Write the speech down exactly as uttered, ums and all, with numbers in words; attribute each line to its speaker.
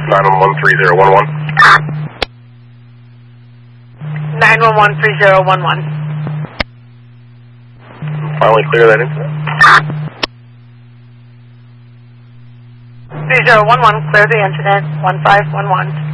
Speaker 1: nine one one three zero one one.
Speaker 2: nine one one three zero one one.
Speaker 1: Finally clear that incident.
Speaker 2: three zero one one, clear the incident, one five one one.